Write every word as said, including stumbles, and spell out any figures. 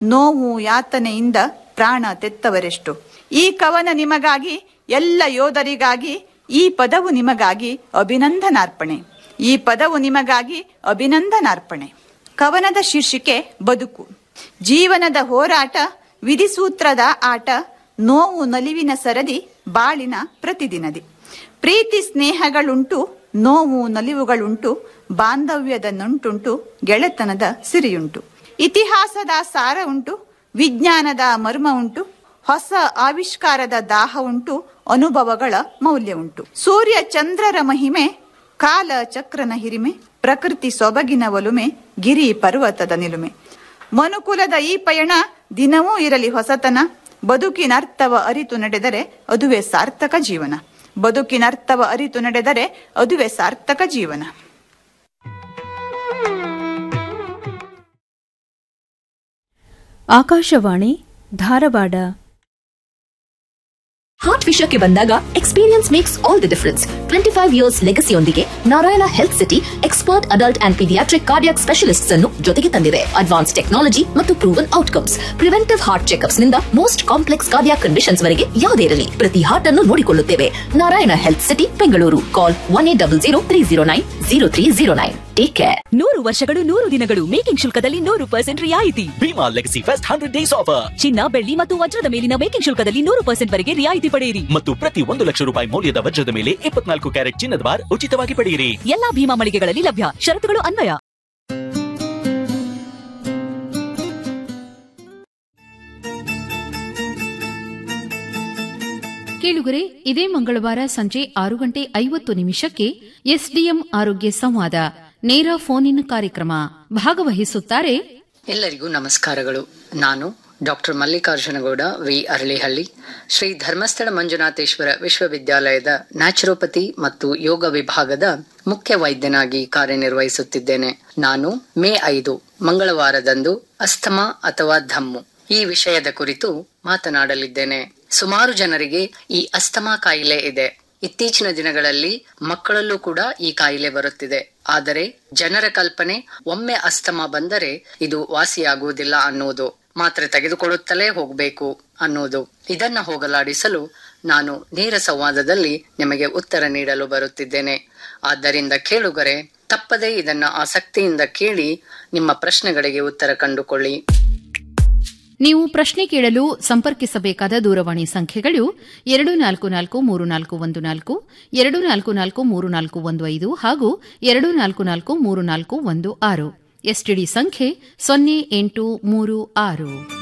ನೋವು ಯಾತನೆಯಿಂದ ಪ್ರಾಣ ತೆತ್ತವರೆಷ್ಟು. ಈ ಕವನ ನಿಮಗಾಗಿ, ಎಲ್ಲ ಯೋಧರಿಗಾಗಿ, ಈ ಪದವು ನಿಮಗಾಗಿ ಅಭಿನಂದನಾರ್ಪಣೆ. ಈ ಪದವು ನಿಮಗಾಗಿ ಅಭಿನಂದನಾರ್ಪಣೆ. ಕವನದ ಶೀರ್ಷಿಕೆ ಬದುಕು. ಜೀವನದ ಹೋರಾಟ, ವಿಧಿಸೂತ್ರದ ಆಟ, ನೋವು ನಲಿವಿನ ಸರದಿ, ಬಾಳಿನ ಪ್ರತಿದಿನದಿ. ಪ್ರೀತಿ ಸ್ನೇಹಗಳುಂಟು, ನೋವು ನಲಿವುಗಳುಂಟು, ಬಾಂಧವ್ಯದ ನಂಟುಂಟು, ಗೆಳೆತನದ ಸಿರಿಯುಂಟು. ಇತಿಹಾಸದ ಸಾರ ಉಂಟು, ವಿಜ್ಞಾನದ ಮರ್ಮ ಉಂಟು, ಹೊಸ ಆವಿಷ್ಕಾರದ ದಾಹ ಉಂಟು, ಅನುಭವಗಳ ಮೌಲ್ಯ ಉಂಟು. ಸೂರ್ಯ ಚಂದ್ರರ ಮಹಿಮೆ, ಕಾಲ ಚಕ್ರನ ಹಿರಿಮೆ, ಪ್ರಕೃತಿ ಸೊಬಗಿನ ಒಲುಮೆ, ಗಿರಿ ಪರ್ವತದ ನಿಲುಮೆ. ಮನುಕುಲದ ಈ ಪಯಣ ದಿನವೂ ಇರಲಿ ಹೊಸತನ, ಬದುಕಿನರ್ಥವ ಅರಿತು ನಡೆದರೆ ಅದುವೇ ಸಾರ್ಥಕ ಜೀವನ. ಬದುಕಿನರ್ಥವ ಅರಿತು ನಡೆದರೆ ಅದುವೇ ಸಾರ್ಥಕ ಜೀವನ. ಆಕಾಶವಾಣಿ ಧಾರವಾಡ. ಹಾರ್ಟ್ ವಿಷಯಕ್ಕೆ ಬಂದಾಗ experience makes all the difference. Twenty five years ಲೆಗಸಿಯೊಂದಿಗೆ Narayana health city expert adult and paediatric cardiac specialists ಅನ್ನು ಜೊತೆಗೆ ತಂದಿದೆ. ಅಡ್ವಾನ್ಸ್ ಟೆಕ್ನಾಲಜಿ ಮತ್ತು proven outcomes. Preventive heart checkups ನಿಂದ ಮೋಸ್ಟ್ ಕಾಂಪ್ಲೆಕ್ಸ್ ಕಾರ್ಡಿಯಾಕ್ ಕಂಡೀಷನ್ಸ್ ವರೆಗೆ ಯಾವುದೇ ಇರಲಿ, ಪ್ರತಿ ಹಾರ್ಟ್ ಅನ್ನು ನೋಡಿಕೊಳ್ಳುತ್ತೇವೆ. Narayana health city, Bengaluru. ಕಾಲ್ one eight double zero three zero nine zero three zero nine. Take care. ನೂರು ವರ್ಷಗಳು ನೂರು ದಿನಗಳು ಮೇಕಿಂಗ್ ಶುಲ್ಕದಲ್ಲಿ ನೂರು ಪರ್ಸೆಂಟ್ ರಿಯಾಯಿತಿ. Bima legacy fest hundred days offer. ಚಿನ್ನ, ಬೆಳ್ಳಿ ಮತ್ತು ವಜ್ರದ ಮೇಲಿನ ಮೇಕಿಂಗ್ ಶುಲ್ಕದಲ್ಲಿ ನೂರು ಪರ್ಸೆಂಟ್ ವರೆಗೆ ರಿಯಾಯಿತಿ ಪಡೆಯಿರಿ. ಮತ್ತು ಪ್ರತಿ ಒಂದು ಲಕ್ಷ ರೂಪಾಯಿ ಮೌಲ್ಯದ ವಜ್ರದ ಮೇಲೆ ಇಪ್ಪತ್ನಾಲ್ಕು ಕ್ಯಾರೆಟ್ ಚಿನ್ನದ ಬಾರ್ ಉಚಿತವಾಗಿ ಪಡೆಯಿರಿ. ಎಲ್ಲಾ ಭೀಮಾ ಮಳಿಗೆಗಳಲ್ಲಿ ಲಭ್ಯ. ಷರತ್ತುಗಳು ಅನ್ವಯ. ಕೇಳುಗರೆ, ಇದೇ ಮಂಗಳವಾರ ಸಂಜೆ ಆರು ಗಂಟೆ ಐವತ್ತು ನಿಮಿಷಕ್ಕೆ ಎಸ್ಡಿಎಂ ಆರೋಗ್ಯ ಸಂವಾದ ನೇರ ಫೋನ್ ಇನ್ ಕಾರ್ಯಕ್ರಮ. ಭಾಗವಹಿಸುತ್ತಾರೆ. ಎಲ್ಲರಿಗೂ ನಮಸ್ಕಾರಗಳು. ನಾನು ಡಾಕ್ಟರ್ ಮಲ್ಲಿಕಾರ್ಜುನಗೌಡ ವಿ ಅರಳಿಹಳ್ಳಿ, ಶ್ರೀ ಧರ್ಮಸ್ಥಳ ಮಂಜುನಾಥೇಶ್ವರ ವಿಶ್ವವಿದ್ಯಾಲಯದ ನ್ಯಾಚುರೋಪತಿ ಮತ್ತು ಯೋಗ ವಿಭಾಗದ ಮುಖ್ಯ ವೈದ್ಯನಾಗಿ ಕಾರ್ಯನಿರ್ವಹಿಸುತ್ತಿದ್ದೇನೆ. ನಾನು ಮೇ ಐದು ಮಂಗಳವಾರದಂದು ಅಸ್ತಮಾ ಅಥವಾ ಧಮ್ಮು ಈ ವಿಷಯದ ಕುರಿತು ಮಾತನಾಡಲಿದ್ದೇನೆ. ಸುಮಾರು ಜನರಿಗೆ ಈ ಅಸ್ತಮಾ ಕಾಯಿಲೆ ಇದೆ. ಇತ್ತೀಚಿನ ದಿನಗಳಲ್ಲಿ ಮಕ್ಕಳಲ್ಲೂ ಕೂಡ ಈ ಕಾಯಿಲೆ ಬರುತ್ತಿದೆ. ಆದರೆ ಜನರ ಕಲ್ಪನೆ ಒಮ್ಮೆ ಅಸ್ತಮಾ ಬಂದರೆ ಇದು ವಾಸಿಯಾಗುವುದಿಲ್ಲ ಅನ್ನುವುದು, ಮಾತ್ರೆ ತೆಗೆದುಕೊಳ್ಳುತ್ತಲೇ ಹೋಗಬೇಕು ಅನ್ನುವುದು. ಇದನ್ನ ಹೋಗಲಾಡಿಸಲು ನಾನು ನೇರ ಸಂವಾದದಲ್ಲಿ ನಿಮಗೆ ಉತ್ತರ ನೀಡಲು ಬರುತ್ತಿದ್ದೇನೆ. ಆದ್ದರಿಂದ ಕೇಳುಗರೆ, ತಪ್ಪದೇ ಇದನ್ನ ಆಸಕ್ತಿಯಿಂದ ಕೇಳಿ ನಿಮ್ಮ ಪ್ರಶ್ನೆಗಳಿಗೆ ಉತ್ತರ ಕಂಡುಕೊಳ್ಳಿ. ನೀವು ಪ್ರಶ್ನೆ ಕೇಳಲು ಸಂಪರ್ಕಿಸಬೇಕಾದ ದೂರವಾಣಿ ಸಂಖ್ಯೆಗಳು ಎರಡು ನಾಲ್ಕು ನಾಲ್ಕು ಮೂರು ನಾಲ್ಕು ಒಂದು ನಾಲ್ಕು, ಎರಡು ನಾಲ್ಕು ನಾಲ್ಕು ಮೂರು ನಾಲ್ಕು ಒಂದು ಐದು ಹಾಗೂ ಎರಡು ನಾಲ್ಕು ನಾಲ್ಕು ಮೂರು ನಾಲ್ಕು ಒಂದು ಆರು. ಎಸ್ಟಿಡಿ ಸಂಖ್ಯೆ ಸೊನ್ನೆ ಎಂಟು ಮೂರು ಆರು.